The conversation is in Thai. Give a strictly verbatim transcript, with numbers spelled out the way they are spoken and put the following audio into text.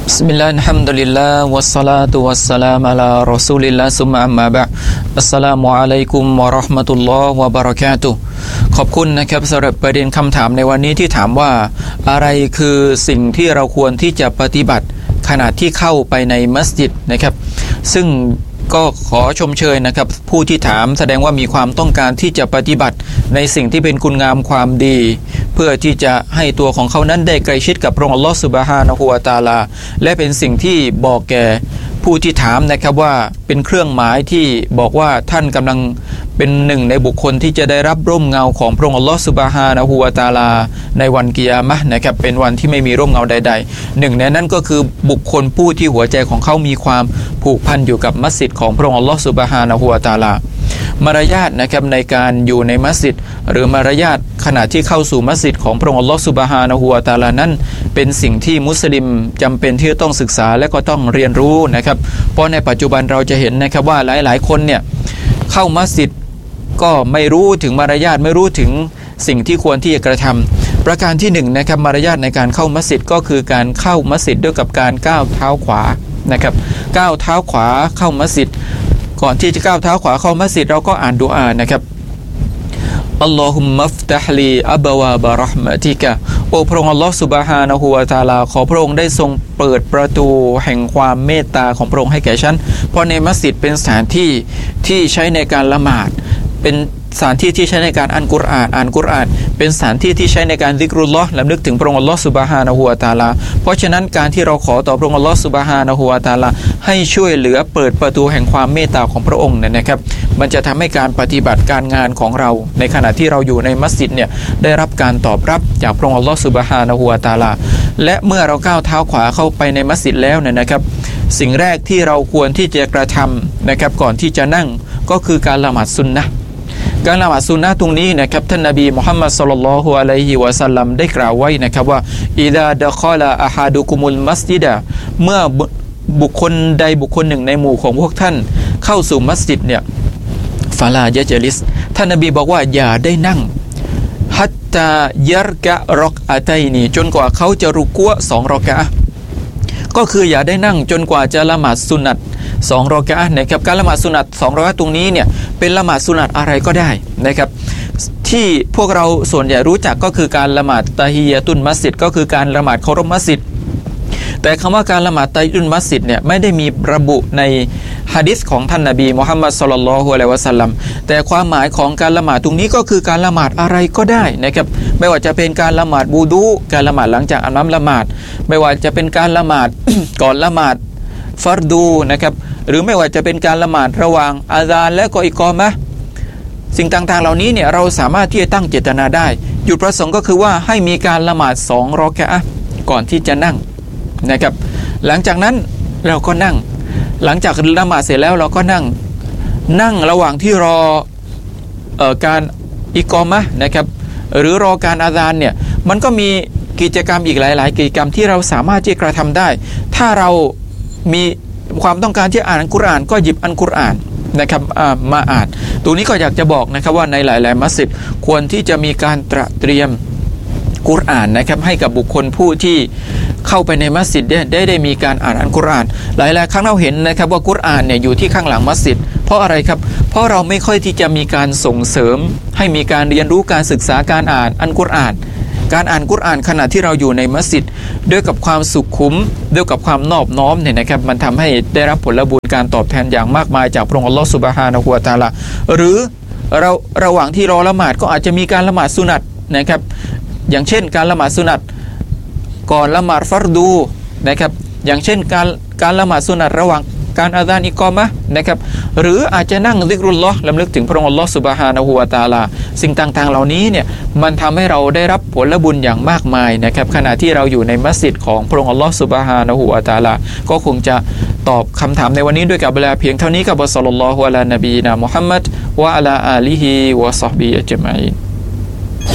บิสมิลลาฮิรเราะห์มานิรเราะฮีม วัสศอลาตุวัสสลามุอะลารอซูลิลลาฮ์ ซุมมะอัมมาบะอ์ อัสสลามุอะลัยกุมวะเราะห์มะตุลลอฮ์วะบะเราะกาตุฮ์ขอบคุณนะครับสำหรับประเด็นคำถามในวันนี้ที่ถามว่าอะไรคือสิ่งที่เราควรที่จะปฏิบัติขณะที่เข้าไปในมัสยิดนะครับซึ่งก็ขอชมเชยนะครับผู้ที่ถามแสดงว่ามีความต้องการที่จะปฏิบัติในสิ่งที่เป็นคุณงามความดีเพื่อที่จะให้ตัวของเขานั้นได้ใกล้ชิดกับพระองค์อัลลอฮฺซุบฮานะฮูวะตะอาลาและเป็นสิ่งที่บอกแก่ผู้ที่ถามนะครับว่าเป็นเครื่องหมายที่บอกว่าท่านกำลังเป็นหนึ่งในบุคคลที่จะได้รับร่มเงาของพระองค์อัลลอฮฺซุบฮานะฮูวะตะอาลาในวันกิยามะห์นะครับเป็นวันที่ไม่มีร่มเงาใดๆหนึ่งในนั้นก็คือบุคคลผู้ที่หัวใจของเขามีความผูกพันอยู่กับมัสยิดของพระองค์อัลลอฮฺซุบฮานะฮูวะตะอาลามารยาทนะครับในการอยู่ในมัสยิดหรือมารยาทขณะที่เข้าสู่มัสยิดของพระองค์อัลลอฮฺซุบฮานะฮูวะตะอาลานั้นเป็นสิ่งที่มุสลิมจำเป็นที่จะต้องศึกษาและก็ต้องเรียนรู้นะครับเพราะในปัจจุบันเราจะเห็นนะครับว่าหลายๆคนเนี่ยเข้ามัสยิดก็ไม่รู้ถึงมารยาทไม่รู้ถึงสิ่งที่ควรที่จะกระทำประการที่หนึ่งนะครับมารยาทในการเข้ามัสยิดก็คือการเข้ามัสยิดด้วยกับการก้าวเท้าขวานะครับก้าวเท้าขวาเข้ามัสยิดก่อนที่จะก้าวเท้าขวาเข้ามัสยิดเราก็อ่านดุอานะครับอัลลอฮุมมัฟตะฮลีอับวาบะเราะห์มะติกะโอ้พระองค์อัลลอฮฺซุบฮานะฮูวะตะอาลาขอพระองค์ได้ทรงเปิดประตูแห่งความเมตตาของพระองค์ให้แก่ฉันเพราะในมัสยิดเป็นสถานที่ที่ใช้ในการละหมาดเป็นสถานที่ที่ใช้ในการอ่านกุรอานอ่านกุรอานเป็นสถานที่ที่ใช้ในการซิกรุลลอฮ์รำลึกถึงพระองค์อัลลอฮฺซุบฮานะฮูวะตะอาลาเพราะฉะนั้นการที่เราขอต่อพระองค์อัลลอฮฺซุบฮานะฮูวะตะอาลาให้ช่วยเหลือเปิดประตูแห่งความเมตตาของพระองค์เนี่ยนะครับมันจะทำให้การปฏิบัติการงานของเราในขณะที่เราอยู่ในมัสยิดเนี่ยได้รับการตอบรับจากพระองค์อัลลอฮฺซุบฮานะฮูวะตะอาลาและเมื่อเราก้าวเท้าขวาเข้าไปในมัสยิดแล้วเนี่ยนะครับสิ่งแรกที่เราควรที่จะกระทำนะครับก่อนที่จะนั่งก็คือการละหมาดซุนนะห์การละหมาดซุนนะห์ตรงนี้นะครับท่านนบีมุฮัมมัดศ็อลลัลลอฮุอะลัยฮิวะซัลลัมได้กล่าวไว้นะครับว่าอิซาดะคอลาอะฮาดุกุมุลมัสยิดะเมื่อบุคคลใดบุคคลหนึ่งในหมู่ของพวกท่านเข้าสู่มัสยิดเนี่ยฟาลายะจลิสท่านนบีบอกว่าอย่าได้นั่งฮัตตายัรกะรอกอะตัยนีจนกว่าเขาจะรุกัวสองรอกะอะห์ก็คืออย่าได้นั่งจนกว่าจะละหมาดสุนัตสองรอกะอะห์นะครับการละหมาดสุนัตสองรอกะอะห์ตรงนี้เนี่ยเป็นละหมาดสุนัตอะไรก็ได้นะครับที่พวกเราส่วนใหญ่รู้จักก็คือการละหมาดตะฮียะตุลมัสยิดก็คือการละหมาดเคารพมัสยิดแต่คำว่าการละหมาดตะฮียะตุลมัสยิดเนี่ยไม่ได้มีระบุในหะดีษของท่านนบีมุฮัมมัดศ็อลลัลลอฮุอะลัยฮิวะซัลลัมแต่ความหมายของการละหมาดตรงนี้ก็คือการละหมาดอะไรก็ได้นะครับไม่ว่าจะเป็นการละหมาดวูดูการละหมาดหลังจากอาบน้ำละหมาดไม่ว่าจะเป็นการละหมาด ก่อนละหมาดฟัรดูนะครับหรือไม่ว่าจะเป็นการละหมาดระหว่างอาซานและก็อิกอมะห์สิ่งต่างๆเหล่านี้เนี่ยเราสามารถที่จะตั้งเจตนาได้จุดประสงค์ก็คือว่าให้มีการละหมาดสองรอกะอะห์ก่อนที่จะนั่งนะครับหลังจากนั้นเราก็นั่งหลังจากละหมาดเสร็จแล้วเราก็นั่งนั่งระหว่างที่รอเอ่อการอิกอมะห์นะครับหรือรอการอาซานเนี่ยมันก็มีกิจกรรมอีกหลายๆกิจกรรมที่เราสามารถที่จะกระทำได้ถ้าเรามีความต้องการที่อ่านอัลกุรอานก็หยิบอัลกุรอานนะครับมาอ่านตรงนี้ก็อยากจะบอกนะครับว่าในหลายๆมัสยิดควรที่จะมีการตระเตรียมกุรอานนะครับให้กับบุคคลผู้ที่เข้าไปในมัสยิดได้ได้ได้มีการอ่านอัลกุรอานหลายๆครั้งเราเห็นนะครับว่ากุรอานเนี่ยอยู่ที่ข้างหลังมัสยิดเพราะอะไรครับเพราะเราไม่ค่อยที่จะมีการส่งเสริมให้มีการเรียนรู้การศึกษาการอ่านอัลกุรอานการอ่านกุรอานขณะที่เราอยู่ในมัสยิดด้วยกับความสุขุมด้วยกับความนอบน้อมเนี่ยนะครับมันทำให้ได้รับผลบุญการตอบแทนอย่างมากมายจากพระองค์อัลลอฮฺซุบฮานะฮูวะตะอาลาหรือเราระหว่างที่รอละหมาดก็อาจจะมีการละหมาดสุนัตนะครับอย่างเช่นการละหมาดสุนัตก่อนละหมาดฟัรดูนะครับอย่างเช่นการการละหมาดสุนัตระหว่างการอาซานอิกอมะห์นะครับหรืออาจจะนั่งซิกรุลลอฮ์รำลึกถึงพระองค์อัลลอฮฺซุบฮานะฮูวะตะอาลาสิ่งต่างๆเหล่านี้เนี่ยมันทำให้เราได้รับผลบุญอย่างมากมายนะครับขณะที่เราอยู่ในมัสยิดของพระองค์อัลลอฮฺซุบฮานะฮูวะตะอาลาก็คงจะตอบคำถามในวันนี้ด้วยกับเวลาเพียงเท่านี้กับศ็อลลัลลอฮุอะลานบีนะมุฮัมมัดวะอะลาอาลิฮิวะศอฮบิฮิอัจมัย